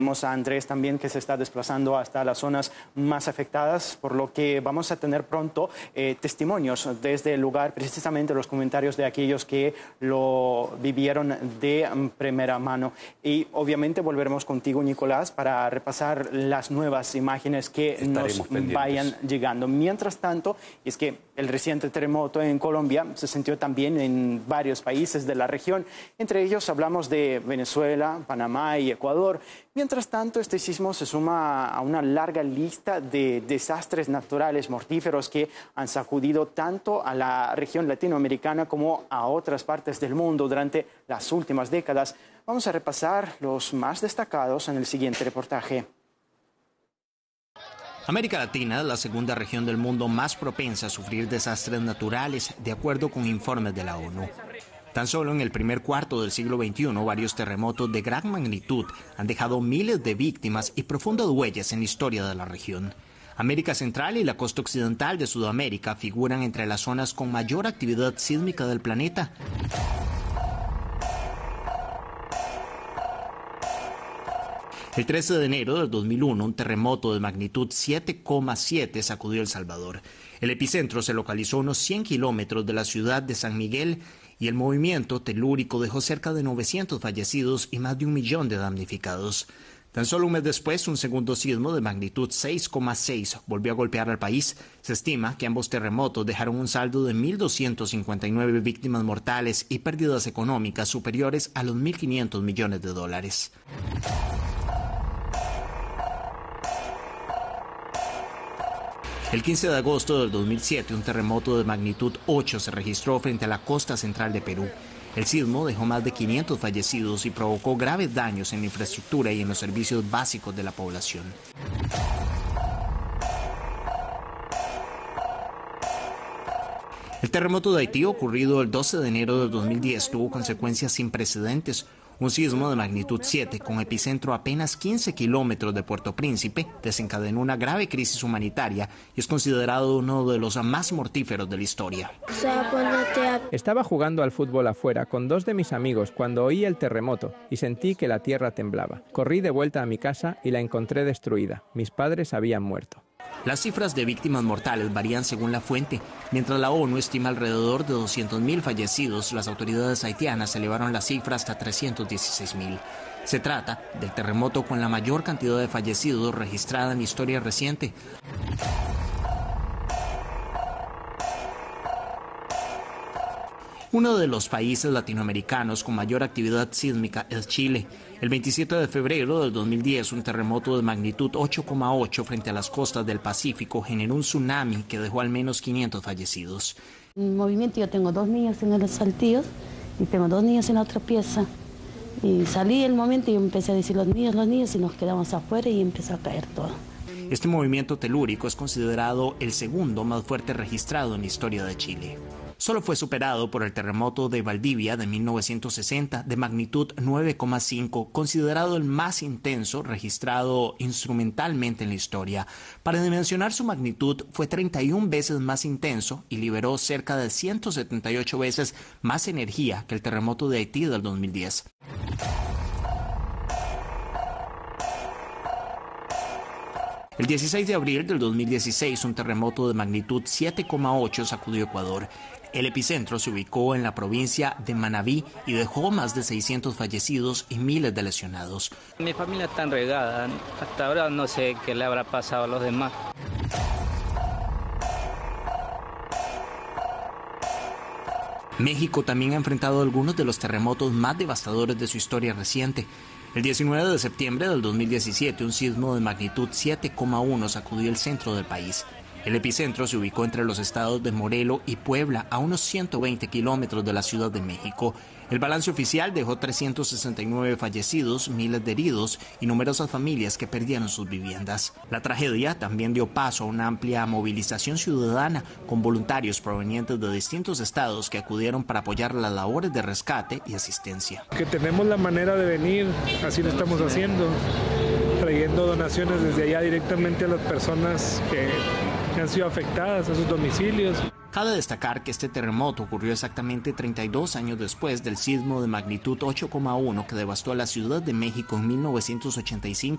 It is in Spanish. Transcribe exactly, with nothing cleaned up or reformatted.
Tenemos a Andrés también que se está desplazando hasta las zonas más afectadas, por lo que vamos a tener pronto eh, testimonios desde el lugar, precisamente los comentarios de aquellos que lo vivieron de primera mano. Y obviamente volveremos contigo, Nicolás, para repasar las nuevas imágenes que Estaremos nos pendientes. vayan llegando. Mientras tanto, es que el reciente terremoto en Colombia se sintió también en varios países de la región. Entre ellos hablamos de Venezuela, Panamá y Ecuador. Mientras tanto, este sismo se suma a una larga lista de desastres naturales mortíferos que han sacudido tanto a la región latinoamericana como a otras partes del mundo durante las últimas décadas. Vamos a repasar los más destacados en el siguiente reportaje. América Latina es la segunda región del mundo más propensa a sufrir desastres naturales, de acuerdo con informes de la ONU. Tan solo en el primer cuarto del siglo veintiuno, varios terremotos de gran magnitud han dejado miles de víctimas y profundas huellas en la historia de la región. América Central y la costa occidental de Sudamérica figuran entre las zonas con mayor actividad sísmica del planeta. El trece de enero del dos mil uno, un terremoto de magnitud siete coma siete sacudió El Salvador. El epicentro se localizó a unos cien kilómetros de la ciudad de San Miguel y el movimiento telúrico dejó cerca de novecientos fallecidos y más de un millón de damnificados. Tan solo un mes después, un segundo sismo de magnitud seis coma seis volvió a golpear al país. Se estima que ambos terremotos dejaron un saldo de mil doscientas cincuenta y nueve víctimas mortales y pérdidas económicas superiores a los mil quinientos millones de dólares. El quince de agosto del dos mil siete, un terremoto de magnitud ocho se registró frente a la costa central de Perú. El sismo dejó más de quinientos fallecidos y provocó graves daños en la infraestructura y en los servicios básicos de la población. El terremoto de Haití, ocurrido el doce de enero del dos mil diez, tuvo consecuencias sin precedentes. Un sismo de magnitud siete, con epicentro a apenas quince kilómetros de Puerto Príncipe, desencadenó una grave crisis humanitaria y es considerado uno de los más mortíferos de la historia. Estaba jugando al fútbol afuera con dos de mis amigos cuando oí el terremoto y sentí que la tierra temblaba. Corrí de vuelta a mi casa y la encontré destruida. Mis padres habían muerto. Las cifras de víctimas mortales varían según la fuente. Mientras la ONU estima alrededor de doscientos mil fallecidos, las autoridades haitianas elevaron la cifra hasta trescientos dieciséis mil. Se trata del terremoto con la mayor cantidad de fallecidos registrada en la historia reciente. Uno de los países latinoamericanos con mayor actividad sísmica es Chile. El veintisiete de febrero del dos mil diez, un terremoto de magnitud ocho coma ocho frente a las costas del Pacífico generó un tsunami que dejó al menos quinientos fallecidos. En movimiento, yo tengo dos niños en los saltillos y tengo dos niños en la otra pieza. Y salí el momento y empecé a decir los niños, los niños, y nos quedamos afuera y empezó a caer todo. Este movimiento telúrico es considerado el segundo más fuerte registrado en la historia de Chile. Solo fue superado por el terremoto de Valdivia de mil novecientos sesenta de magnitud nueve coma cinco, considerado el más intenso registrado instrumentalmente en la historia. Para dimensionar su magnitud, fue treinta y una veces más intenso y liberó cerca de ciento setenta y ocho veces más energía que el terremoto de Haití del dos mil diez. El dieciséis de abril del dos mil dieciséis, un terremoto de magnitud siete coma ocho sacudió Ecuador. El epicentro se ubicó en la provincia de Manabí y dejó más de seiscientos fallecidos y miles de lesionados. Mi familia está enredada. Hasta ahora no sé qué le habrá pasado a los demás. México también ha enfrentado algunos de los terremotos más devastadores de su historia reciente. El diecinueve de septiembre del dos mil diecisiete, un sismo de magnitud siete coma uno sacudió el centro del país. El epicentro se ubicó entre los estados de Morelos y Puebla, a unos ciento veinte kilómetros de la Ciudad de México. El balance oficial dejó trescientos sesenta y nueve fallecidos, miles de heridos y numerosas familias que perdieron sus viviendas. La tragedia también dio paso a una amplia movilización ciudadana con voluntarios provenientes de distintos estados que acudieron para apoyar las labores de rescate y asistencia. Que tenemos la manera de venir, así lo estamos haciendo, trayendo donaciones desde allá directamente a las personas que han sido afectadas a sus domicilios. Cabe destacar que este terremoto ocurrió exactamente treinta y dos años después del sismo de magnitud ocho coma uno que devastó a la Ciudad de México en mil novecientos ochenta y cinco.